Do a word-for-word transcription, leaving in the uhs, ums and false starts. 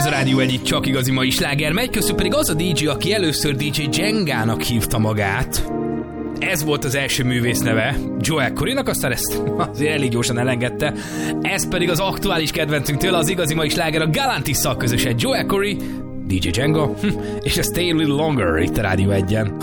Ez a Rádió egy csak igazi mai sláger megy, közül pedig az a dé dzsé, aki először dé dzsé Jengának hívta magát. Ez volt az első művész neve, Joel Corrynak, aztán ezt azért elég gyorsan elengedte. Ez pedig az aktuális kedvencünk tőle, az igazi mai sláger a Galantisszal közösen. Joel Corry, dé dzsé Jenga, és a Stay a Little Longer itt a Rádió egyen.